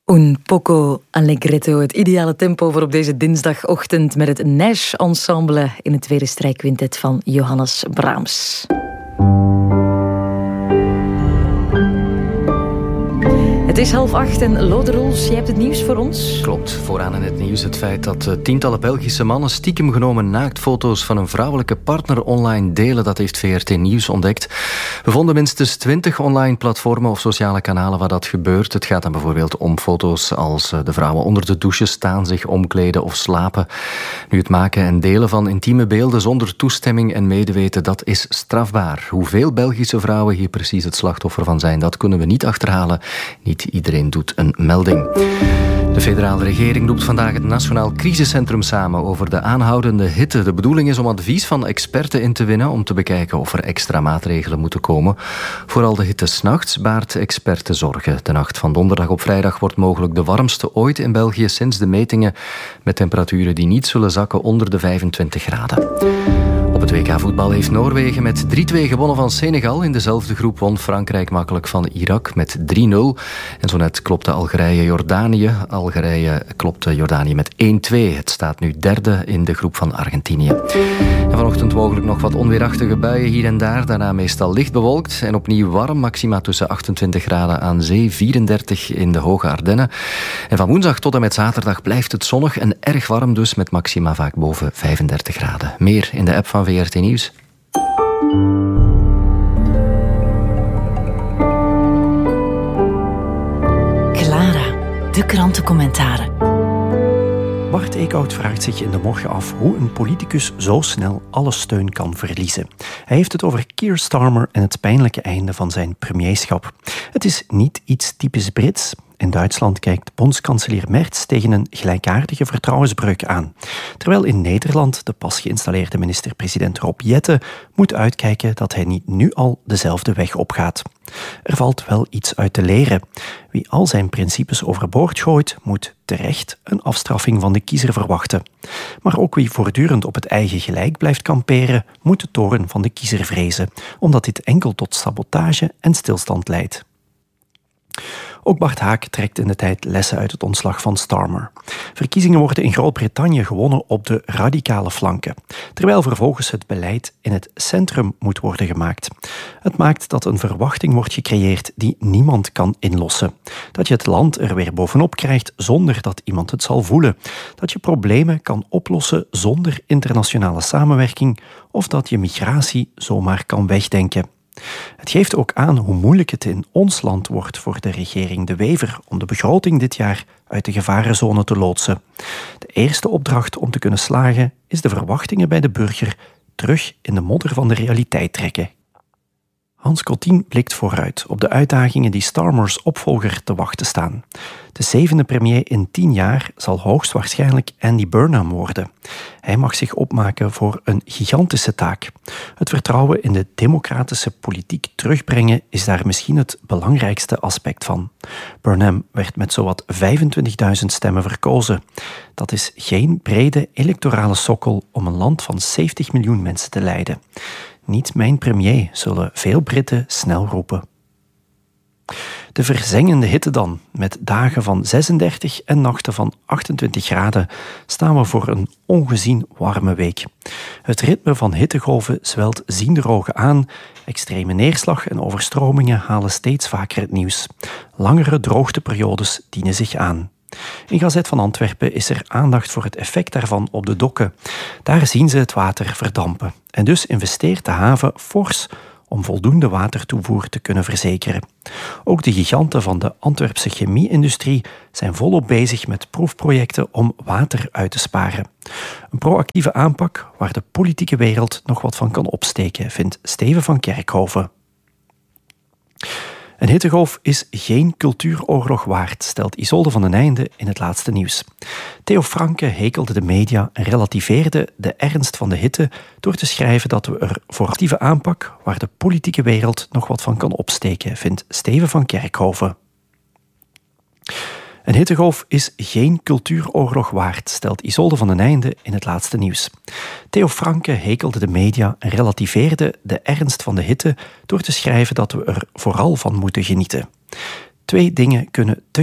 Un poco allegretto, het ideale tempo voor op deze dinsdagochtend met het Nash Ensemble in het tweede strijkquintet van Johannes Brahms. Het is 7:30 en Lode Roels, jij hebt het nieuws voor ons. Klopt, vooraan in het nieuws het feit dat tientallen Belgische mannen stiekem genomen naaktfoto's van een vrouwelijke partner online delen. Dat heeft VRT Nieuws ontdekt. We vonden minstens 20 online platformen of sociale kanalen waar dat gebeurt. Het gaat dan bijvoorbeeld om foto's als de vrouwen onder de douche staan, zich omkleden of slapen. Nu, het maken en delen van intieme beelden zonder toestemming en medeweten, dat is strafbaar. Hoeveel Belgische vrouwen hier precies het slachtoffer van zijn, dat kunnen we niet achterhalen. Niet iedereen doet een melding. De federale regering roept vandaag het Nationaal Crisiscentrum samen over de aanhoudende hitte. De bedoeling is om advies van experten in te winnen om te bekijken of er extra maatregelen moeten komen. Vooral de hitte 's nachts baart experten zorgen. De nacht van donderdag op vrijdag wordt mogelijk de warmste ooit in België sinds de metingen, met temperaturen die niet zullen zakken onder de 25 graden. Op het WK voetbal heeft Noorwegen met 3-2 gewonnen van Senegal. In dezelfde groep won Frankrijk makkelijk van Irak met 3-0. En zo net klopte Algerije Jordanië. Algerije klopte Jordanië met 1-2. Het staat nu derde in de groep van Argentinië. En vanochtend mogelijk nog wat onweerachtige buien hier en daar. Daarna meestal licht bewolkt en opnieuw warm. Maxima tussen 28 graden aan zee, 34 in de Hoge Ardennen. En van woensdag tot en met zaterdag blijft het zonnig en erg warm dus, met maxima vaak boven 35 graden. Meer in de app van VRT Nieuws. Clara, de krantencommentaren. Bart Eekhout vraagt zich in de morgen af hoe een politicus zo snel alle steun kan verliezen. Hij heeft het over Keir Starmer en het pijnlijke einde van zijn premierschap. Het is niet iets typisch Brits. In Duitsland kijkt bondskanselier Merz tegen een gelijkaardige vertrouwensbreuk aan. Terwijl in Nederland de pas geïnstalleerde minister-president Rob Jetten moet uitkijken dat hij niet nu al dezelfde weg opgaat. Er valt wel iets uit te leren. Wie al zijn principes overboord gooit, moet terecht een afstraffing van de kiezer verwachten. Maar ook wie voortdurend op het eigen gelijk blijft kamperen, moet de toorn van de kiezer vrezen, omdat dit enkel tot sabotage en stilstand leidt. Ook Bart Haak trekt in de tijd lessen uit het ontslag van Starmer. Verkiezingen worden in Groot-Brittannië gewonnen op de radicale flanken, terwijl vervolgens het beleid in het centrum moet worden gemaakt. Het maakt dat een verwachting wordt gecreëerd die niemand kan inlossen. Dat je het land er weer bovenop krijgt zonder dat iemand het zal voelen. Dat je problemen kan oplossen zonder internationale samenwerking of dat je migratie zomaar kan wegdenken. Het geeft ook aan hoe moeilijk het in ons land wordt voor de regering De Wever om de begroting dit jaar uit de gevarenzone te loodsen. De eerste opdracht om te kunnen slagen is de verwachtingen bij de burger terug in de modder van de realiteit trekken. Hans Cottien blikt vooruit op de uitdagingen die Starmers opvolger te wachten staan. De 7e premier in 10 jaar zal hoogstwaarschijnlijk Andy Burnham worden. Hij mag zich opmaken voor een gigantische taak. Het vertrouwen in de democratische politiek terugbrengen is daar misschien het belangrijkste aspect van. Burnham werd met zowat 25.000 stemmen verkozen. Dat is geen brede electorale sokkel om een land van 70 miljoen mensen te leiden. Niet mijn premier, zullen veel Britten snel roepen. De verzengende hitte dan. Met dagen van 36 en nachten van 28 graden staan we voor een ongezien warme week. Het ritme van hittegolven zwelt zienderogen aan. Extreme neerslag en overstromingen halen steeds vaker het nieuws. Langere droogteperiodes dienen zich aan. In Gazet van Antwerpen is er aandacht voor het effect daarvan op de dokken. Daar zien ze het water verdampen. En dus investeert de haven fors om voldoende watertoevoer te kunnen verzekeren. Ook de giganten van de Antwerpse chemie-industrie zijn volop bezig met proefprojecten om water uit te sparen. Een proactieve aanpak waar de politieke wereld nog wat van kan opsteken, vindt Steven van Kerkhoven. Een hittegolf is geen cultuuroorlog waard, stelt Isolde van den Einde in het laatste nieuws. Theo Franke hekelde de media en relativeerde de ernst van de hitte door te schrijven dat we er voor actieve aanpak, waar de politieke wereld nog wat van kan opsteken, vindt Steven van Kerkhoven. Een hittegolf is geen cultuuroorlog waard, stelt Isolde van den Einde in het laatste nieuws. Theo Franke hekelde de media en relativeerde de ernst van de hitte door te schrijven dat we er vooral van moeten genieten. Twee dingen kunnen